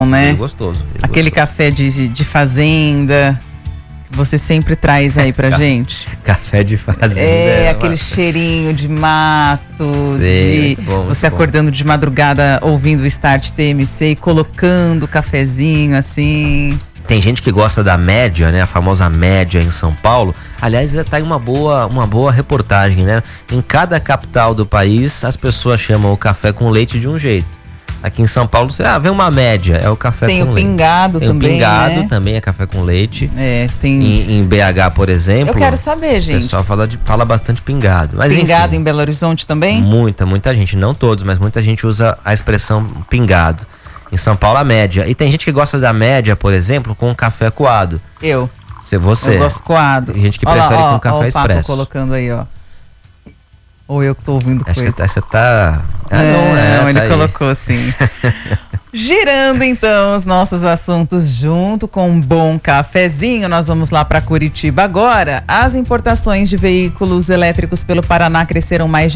né? Bem gostoso. Aquele café de fazenda, você sempre traz aí pra gente. Café de fazenda. Aquele cheirinho de mato, Sei, bom, você acordando de madrugada ouvindo o Start TMC e colocando o cafezinho assim. Tem gente que gosta da média, né? A famosa média em São Paulo. Aliás, tá aí uma boa reportagem, né? Em cada capital do país, as pessoas chamam o café com leite de um jeito. Aqui em São Paulo, vem uma média, é o café com leite. Tem o pingado também, Tem o pingado, né? também é café com leite. Tem... Em BH, por exemplo... Eu quero saber, gente. O pessoal fala bastante pingado. Mas, pingado enfim, em Belo Horizonte também? Muita gente, não todos, mas muita gente usa a expressão pingado. Em São Paulo, a média. E tem gente que gosta da média, por exemplo, com café coado. Você. Eu gosto coado. Tem gente que prefere com café expresso. Papo colocando aí, ó. Ou eu que tô ouvindo coisa. Acho que tá... Não, ele tá colocou assim. Girando então os nossos assuntos junto com um bom cafezinho, nós vamos lá para Curitiba agora. As importações de veículos elétricos pelo Paraná cresceram mais de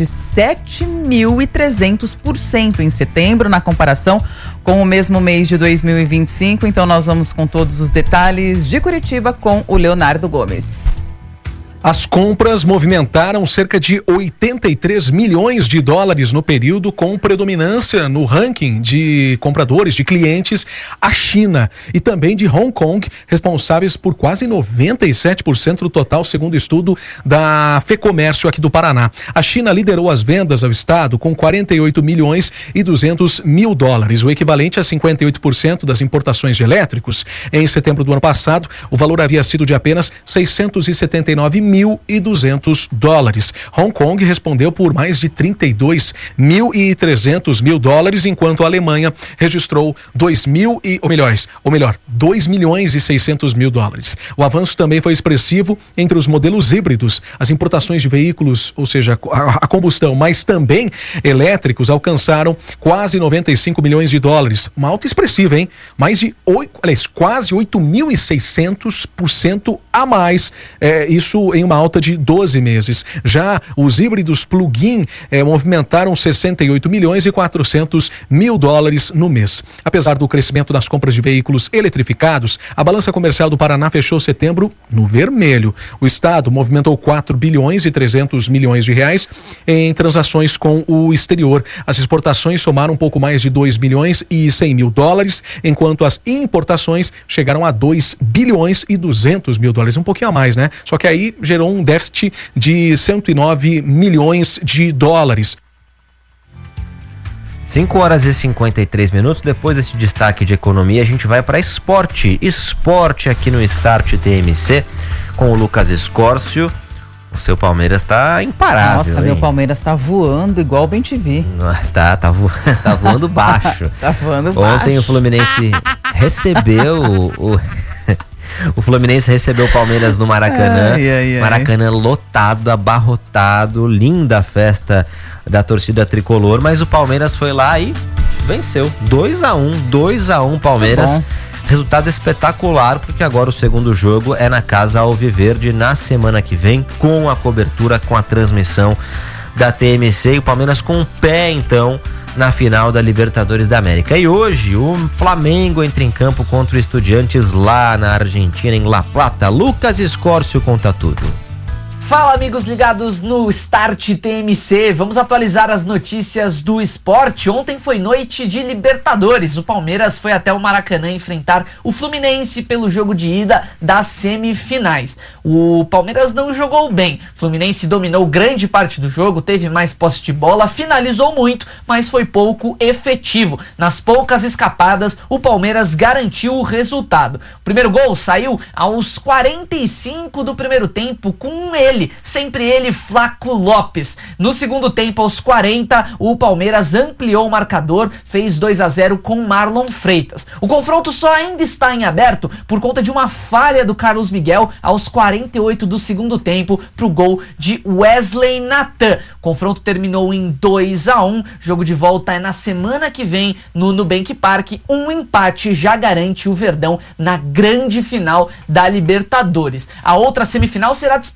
7.300% em setembro, na comparação com o mesmo mês de 2025. Então nós vamos com todos os detalhes de Curitiba com o Leonardo Gomes. As compras movimentaram cerca de 83 milhões de dólares no período, com predominância no ranking de compradores, de clientes, a China e também de Hong Kong, responsáveis por quase 97% do total, segundo estudo da FEComércio aqui do Paraná. A China liderou as vendas ao estado com 48 milhões e 200 mil dólares, o equivalente a 58% das importações de elétricos. Em setembro do ano passado, o valor havia sido de apenas 679.200 dólares. Hong Kong respondeu por mais de 32.300 mil dólares, enquanto a Alemanha registrou 2 milhões e 600 mil dólares. O avanço também foi expressivo entre os modelos híbridos. As importações de veículos, ou seja, a combustão, mas também elétricos, alcançaram quase 95 milhões de dólares. Uma alta expressiva, hein? Quase 8.600% a mais. Isso em uma alta de 12 meses. Já os híbridos plug-in movimentaram 68 milhões e 400 mil dólares no mês. Apesar do crescimento das compras de veículos eletrificados, a balança comercial do Paraná fechou setembro no vermelho. O estado movimentou 4 bilhões e 300 milhões de reais em transações com o exterior. As exportações somaram um pouco mais de 2 bilhões e 100 mil dólares, enquanto as importações chegaram a 2 bilhões e 200 mil dólares. Um pouquinho a mais, né? Só que aí gerou um déficit de 109 milhões de dólares. 5 horas e 53 minutos. Depois desse destaque de economia, a gente vai para esporte. Esporte aqui no Start TMC com o Lucas Escórcio. O seu Palmeiras tá imparável. Nossa, meu Palmeiras tá voando igual o Bem-TV. Tá voando baixo. Tá voando baixo. Ontem o Fluminense recebeu o Fluminense recebeu o Palmeiras no Maracanã. Maracanã lotado, abarrotado, linda a festa da torcida tricolor, mas o Palmeiras foi lá e venceu. 2-1 Palmeiras. Resultado espetacular, porque agora o segundo jogo é na Casa Alviverde na semana que vem, com a cobertura, com a transmissão da TMC, e o Palmeiras com o pé, então, na final da Libertadores da América. E hoje o Flamengo entra em campo contra o Estudiantes lá na Argentina, em La Plata. Lucas Escórcio conta tudo. Fala, amigos ligados no Start TMC, vamos atualizar as notícias do esporte. Ontem foi noite de Libertadores, o Palmeiras foi até o Maracanã enfrentar o Fluminense pelo jogo de ida das semifinais. O Palmeiras não jogou bem, o Fluminense dominou grande parte do jogo, teve mais posse de bola, finalizou muito, mas foi pouco efetivo. Nas poucas escapadas, o Palmeiras garantiu o resultado. O primeiro gol saiu aos 45 do primeiro tempo com sempre ele, Flaco Lopes. No segundo tempo, aos 40, o Palmeiras ampliou o marcador, fez 2-0 com Marlon Freitas. O confronto só ainda está em aberto por conta de uma falha do Carlos Miguel aos 48 do segundo tempo pro gol de Wesley Natan. O confronto terminou em 2-1. Jogo de volta é na semana que vem no Nubank Park. Um empate já garante o Verdão na grande final da Libertadores. A outra semifinal será disputada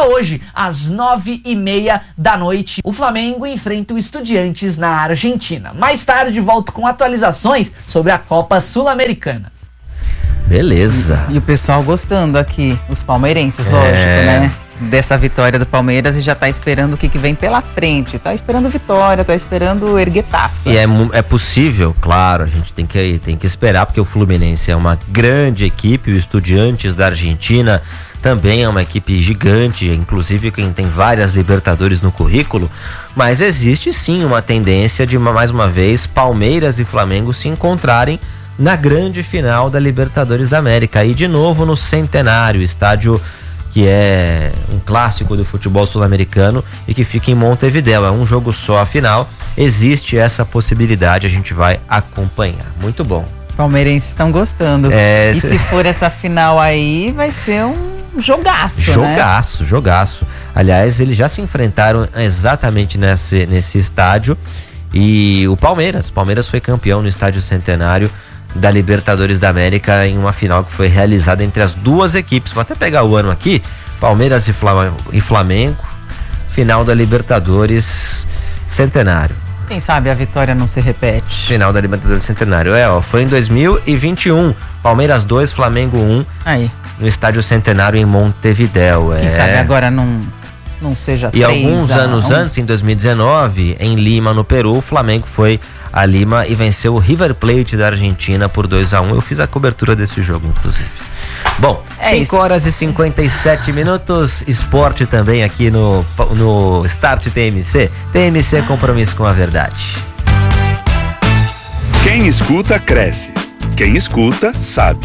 hoje, às 9h30 da noite, o Flamengo enfrenta o Estudiantes na Argentina. Mais tarde, volto com atualizações sobre a Copa Sul-Americana. Beleza. E o pessoal gostando aqui, os palmeirenses, lógico, né? Dessa vitória do Palmeiras, e já tá esperando o que vem pela frente. Tá esperando vitória, tá esperando erguer taça. E é possível, claro, a gente tem que esperar, porque o Fluminense é uma grande equipe, o Estudiantes da Argentina também é uma equipe gigante, inclusive quem tem várias Libertadores no currículo, mas existe sim uma tendência de, mais uma vez, Palmeiras e Flamengo se encontrarem na grande final da Libertadores da América, e de novo no Centenário, estádio que é um clássico do futebol sul-americano e que fica em Montevidéu. É um jogo só a final, existe essa possibilidade, a gente vai acompanhar. Muito bom. Os palmeirenses estão gostando. E se for essa final aí, vai ser um jogaço, Jogaço, né? Jogaço. Aliás, eles já se enfrentaram exatamente nesse estádio, e o Palmeiras foi campeão no estádio Centenário da Libertadores da América em uma final que foi realizada entre as duas equipes. Vou até pegar o ano aqui: Palmeiras e Flamengo, final da Libertadores Centenário. Quem sabe a vitória não se repete. Final da Libertadores Centenário, foi em 2021, Palmeiras 2, Flamengo 1, aí no estádio Centenário em Montevidéu. Quem sabe agora não seja 3-1. E alguns anos antes, em 2019, em Lima, no Peru, o Flamengo foi a Lima e venceu o River Plate da Argentina por 2-1. Eu fiz a cobertura desse jogo, inclusive. Bom, 5 horas e 57 minutos, esporte também aqui no Start TMC. TMC, compromisso com a verdade. Quem escuta, cresce. Quem escuta, sabe.